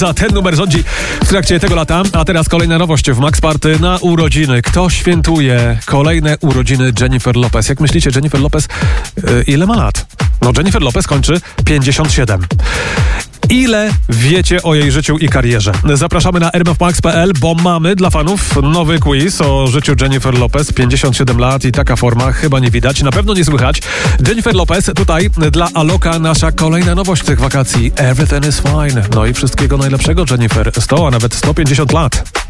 Za ten numer rządzi w trakcie tego lata. A teraz kolejna nowość w Max Party na urodziny. Kto świętuje kolejne urodziny Jennifer Lopez? Jak myślicie, Jennifer Lopez ile ma lat? No, Jennifer Lopez kończy 57. Ile wiecie o jej życiu i karierze? Zapraszamy na rmfmax.pl, bo mamy dla fanów nowy quiz o życiu Jennifer Lopez. 57 lat i taka forma chyba nie widać, na pewno nie słychać. Jennifer Lopez, tutaj dla Aloka nasza kolejna nowość tych wakacji. Everything is fine. No i wszystkiego najlepszego, Jennifer. 100, a nawet 150 lat.